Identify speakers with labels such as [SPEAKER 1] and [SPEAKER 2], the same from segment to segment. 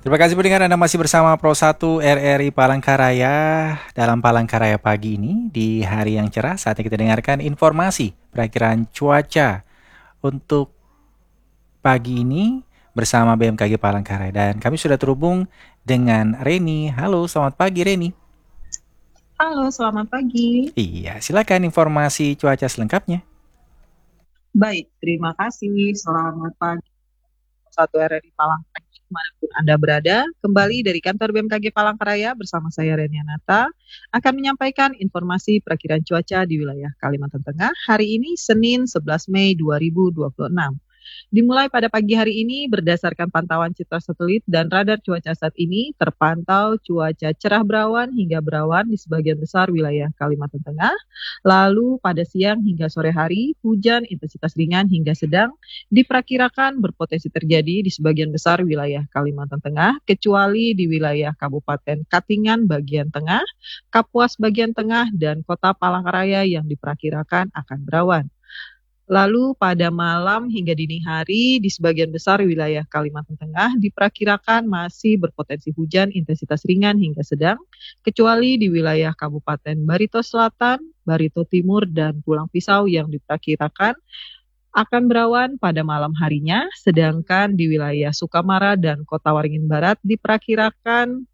[SPEAKER 1] Terima kasih pendengar, Anda masih bersama Pro 1 RRI Palangkaraya dalam Palangkaraya pagi ini. Di hari yang cerah, saatnya kita dengarkan informasi perakiraan cuaca untuk pagi ini bersama BMKG Palangkaraya. Dan kami sudah terhubung dengan Reni. Halo, selamat pagi Reni.
[SPEAKER 2] Halo, selamat pagi.
[SPEAKER 1] Iya, silakan informasi cuaca selengkapnya.
[SPEAKER 2] Baik, terima kasih. Selamat pagi. Satu RRI Palangkaraya, dimanapun Anda berada. Kembali dari kantor BMKG Palangkaraya bersama saya Reni Anata akan menyampaikan informasi perakiraan cuaca di wilayah Kalimantan Tengah hari ini Senin 11 Mei 2026. Dimulai pada pagi hari ini berdasarkan pantauan citra satelit dan radar cuaca saat ini terpantau cuaca cerah berawan hingga berawan di sebagian besar wilayah Kalimantan Tengah. Lalu pada siang hingga sore hari hujan intensitas ringan hingga sedang diperkirakan berpotensi terjadi di sebagian besar wilayah Kalimantan Tengah kecuali di wilayah Kabupaten Katingan bagian tengah, Kapuas bagian tengah, dan Kota Palangkaraya yang diperkirakan akan berawan. Lalu pada malam hingga dini hari di sebagian besar wilayah Kalimantan Tengah diperkirakan masih berpotensi hujan intensitas ringan hingga sedang, kecuali di wilayah Kabupaten Barito Selatan, Barito Timur, dan Pulang Pisau yang diperkirakan akan berawan pada malam harinya, sedangkan di wilayah Sukamara dan Kota Waringin Barat diperkirakan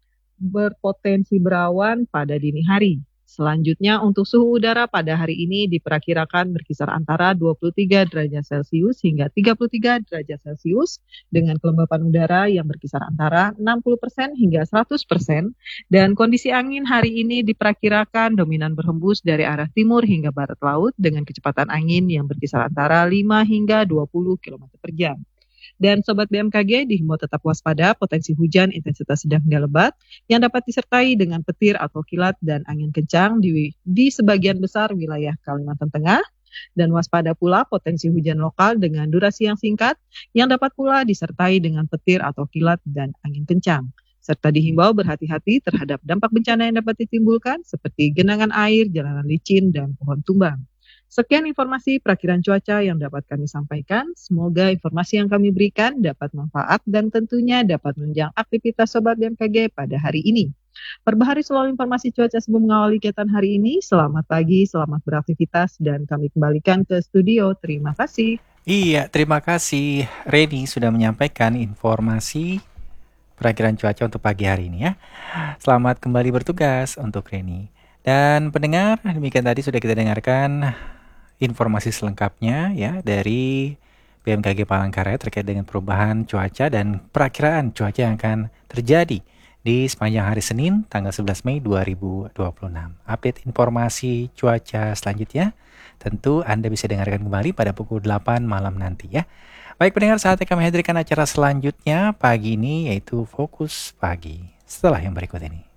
[SPEAKER 2] berpotensi berawan pada dini hari. Selanjutnya untuk suhu udara pada hari ini diperkirakan berkisar antara 23 derajat Celcius hingga 33 derajat Celcius dengan kelembapan udara yang berkisar antara 60% hingga 100% dan kondisi angin hari ini diperkirakan dominan berhembus dari arah timur hingga barat laut dengan kecepatan angin yang berkisar antara 5 hingga 20 km per jam. Dan Sobat BMKG dihimbau tetap waspada potensi hujan intensitas sedang hingga lebat yang dapat disertai dengan petir atau kilat dan angin kencang di sebagian besar wilayah Kalimantan Tengah. Dan waspada pula potensi hujan lokal dengan durasi yang singkat yang dapat pula disertai dengan petir atau kilat dan angin kencang. Serta dihimbau berhati-hati terhadap dampak bencana yang dapat ditimbulkan seperti genangan air, jalanan licin, dan pohon tumbang. Sekian informasi perakiraan cuaca yang dapat kami sampaikan. Semoga informasi yang kami berikan dapat manfaat dan tentunya dapat menunjang aktivitas Sobat BMKG pada hari ini. Perbaharui selalu informasi cuaca sebelum mengawali kegiatan hari ini. Selamat pagi, selamat beraktivitas, dan kami kembalikan ke studio. Terima kasih.
[SPEAKER 1] Iya, terima kasih Reni sudah menyampaikan informasi perakiraan cuaca untuk pagi hari ini ya. Selamat kembali bertugas untuk Reni. Dan pendengar, demikian tadi sudah kita dengarkan informasi selengkapnya ya dari BMKG Palangkaraya terkait dengan perubahan cuaca dan perakiraan cuaca yang akan terjadi di sepanjang hari Senin tanggal 11 Mei 2026. Update informasi cuaca selanjutnya tentu Anda bisa dengarkan kembali pada pukul 8 malam nanti ya. Baik pendengar, saatnya kami hadirkan acara selanjutnya pagi ini yaitu Fokus Pagi setelah yang berikut ini.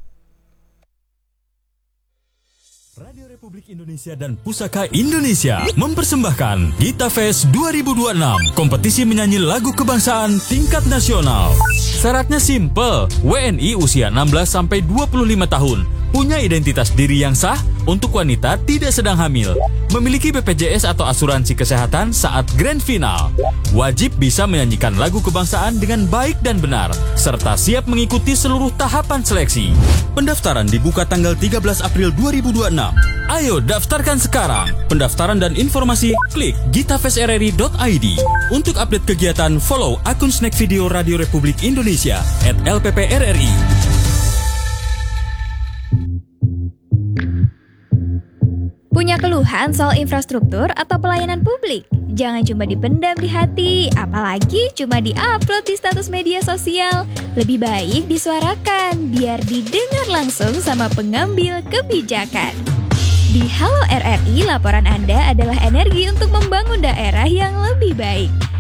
[SPEAKER 3] Radio Republik Indonesia dan Pusaka Indonesia mempersembahkan Gita Fest 2026, kompetisi menyanyi lagu kebangsaan tingkat nasional. Syaratnya simple, WNI usia 16-25 tahun, punya identitas diri yang sah, untuk wanita tidak sedang hamil, memiliki BPJS atau asuransi kesehatan saat grand final, wajib bisa menyanyikan lagu kebangsaan dengan baik dan benar, serta siap mengikuti seluruh tahapan seleksi. Pendaftaran dibuka tanggal 13 April 2026. Ayo daftarkan sekarang. Pendaftaran dan informasi klik gitafestrri.id. Untuk update kegiatan follow akun Snack Video Radio Republik Indonesia @LPPRRI.
[SPEAKER 4] Punya keluhan soal infrastruktur atau pelayanan publik? Jangan cuma dipendam di hati, apalagi cuma di-upload di status media sosial. Lebih baik disuarakan, biar didengar langsung sama pengambil kebijakan. Di Halo RRI, laporan Anda adalah energi untuk membangun daerah yang lebih baik.